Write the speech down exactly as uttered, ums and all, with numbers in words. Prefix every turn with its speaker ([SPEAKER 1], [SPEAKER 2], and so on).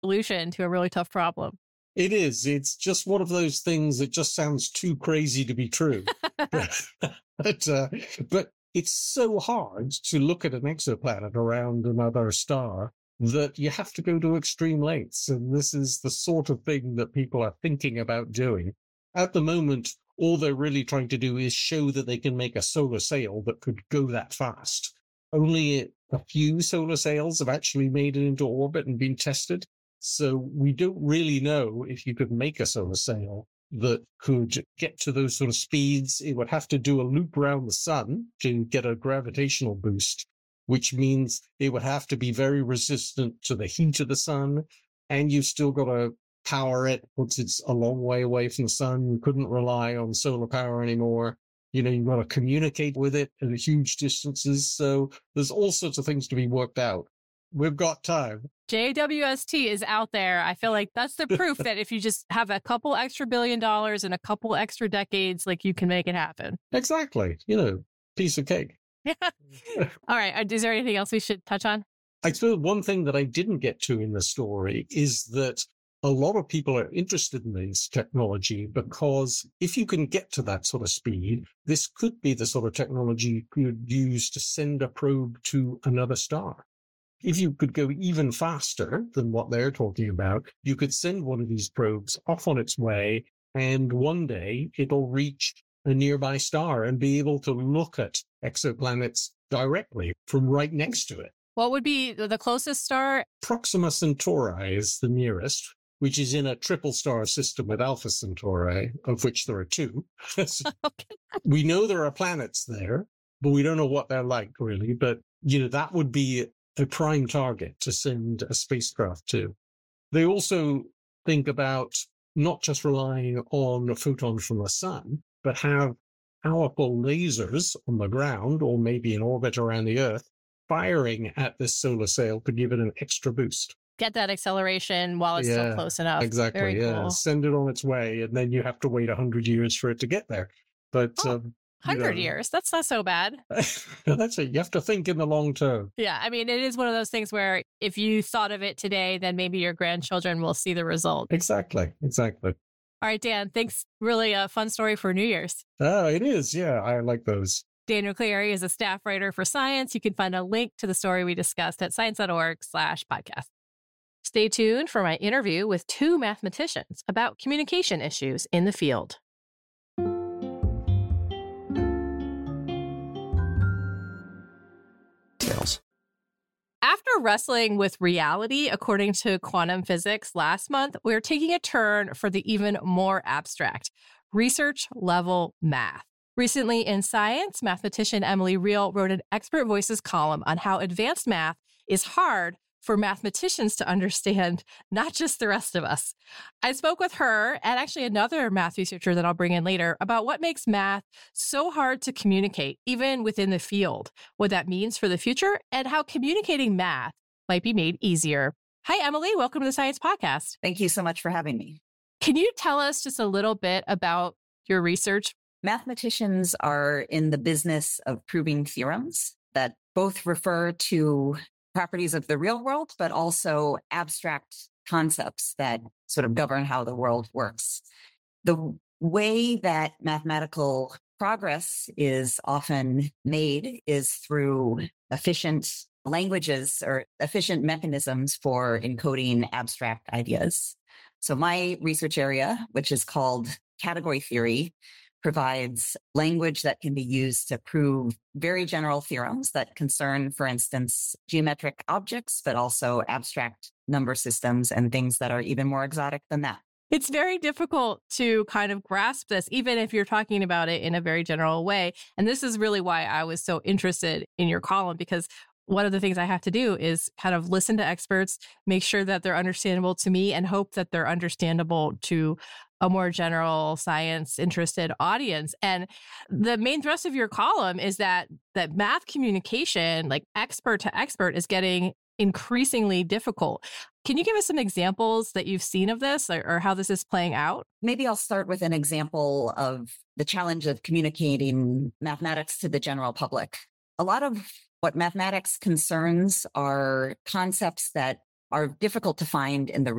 [SPEAKER 1] solution to a really tough problem.
[SPEAKER 2] It is. It's just one of those things that just sounds too crazy to be true. but, uh, but it's so hard to look at an exoplanet around another star that you have to go to extreme lengths. And this is the sort of thing that people are thinking about doing. At the moment, all they're really trying to do is show that they can make a solar sail that could go that fast. Only a few solar sails have actually made it into orbit and been tested. So we don't really know if you could make a solar sail that could get to those sort of speeds. It would have to do a loop around the sun to get a gravitational boost, which means it would have to be very resistant to the heat of the sun. And you've still got to power it once it's a long way away from the sun. You couldn't rely on solar power anymore. You know, you've got to communicate with it at huge distances. So there's all sorts of things to be worked out. We've got time.
[SPEAKER 1] J W S T is out there. I feel like that's the proof that if you just have a couple extra billion dollars and a couple extra decades, like you can make it happen.
[SPEAKER 2] Exactly. You know, piece of cake.
[SPEAKER 1] All right. Is there anything else we should touch on?
[SPEAKER 2] I suppose one thing that I didn't get to in the story is that a lot of people are interested in this technology because if you can get to that sort of speed, this could be the sort of technology you could use to send a probe to another star. If you could go even faster than what they're talking about, you could send one of these probes off on its way, and one day it'll reach a nearby star and be able to look at exoplanets directly from right next to it.
[SPEAKER 1] What would be the closest star?
[SPEAKER 2] Proxima Centauri is the nearest, which is in a triple star system with Alpha Centauri, of which there are two.
[SPEAKER 1] Okay.
[SPEAKER 2] We know there are planets there, but we don't know what they're like, really. But, you know, that would be a prime target to send a spacecraft to. They also think about not just relying on photons from the sun, but have powerful lasers on the ground or maybe in orbit around the Earth firing at this solar sail to give it an extra boost.
[SPEAKER 1] Get that acceleration while it's
[SPEAKER 2] yeah,
[SPEAKER 1] still close enough.
[SPEAKER 2] Exactly,
[SPEAKER 1] Very
[SPEAKER 2] yeah.
[SPEAKER 1] cool.
[SPEAKER 2] Send it on its way, and then you have to wait one hundred years for it to get there. But
[SPEAKER 1] oh.
[SPEAKER 2] um,
[SPEAKER 1] one hundred
[SPEAKER 2] you know,
[SPEAKER 1] years. That's not so bad.
[SPEAKER 2] That's it. You have to think in the long term.
[SPEAKER 1] Yeah. I mean, it is one of those things where if you thought of it today, then maybe your grandchildren will see the result.
[SPEAKER 2] Exactly. Exactly.
[SPEAKER 1] All right, Dan, thanks. Really a fun story for New Year's.
[SPEAKER 2] Oh, it is. Yeah. I like those.
[SPEAKER 1] Daniel Cleary is a staff writer for Science. You can find a link to the story we discussed at science.org slash podcast. Stay tuned for my interview with two mathematicians about communication issues in the field. After wrestling with reality, according to quantum physics last month, we're taking a turn for the even more abstract, research-level math. Recently in Science, mathematician Emily Real wrote an Expert Voices column on how advanced math is hard for mathematicians to understand, not just the rest of us. I spoke with her and actually another math researcher that I'll bring in later about what makes math so hard to communicate, even within the field, what that means for the future, and how communicating math might be made easier. Hi, Emily. Welcome to the Science Podcast.
[SPEAKER 3] Thank you so much for having me.
[SPEAKER 1] Can you tell us just a little bit about your research?
[SPEAKER 3] Mathematicians are in the business of proving theorems that both refer to properties of the real world, but also abstract concepts that sort of govern how the world works. The way that mathematical progress is often made is through efficient languages or efficient mechanisms for encoding abstract ideas. So my research area, which is called category theory, provides language that can be used to prove very general theorems that concern, for instance, geometric objects, but also abstract number systems and things that are even more exotic than that.
[SPEAKER 1] It's very difficult to kind of grasp this, even if you're talking about it in a very general way. And this is really why I was so interested in your column, because one of the things I have to do is kind of listen to experts, make sure that they're understandable to me, and hope that they're understandable to a more general science interested audience. And the main thrust of your column is that that math communication, like expert to expert, is getting increasingly difficult. Can you give us some examples that you've seen of this or, or how this is playing out?
[SPEAKER 3] Maybe I'll start with an example of the challenge of communicating mathematics to the general public. A lot of what mathematics concerns are concepts that are difficult to find in the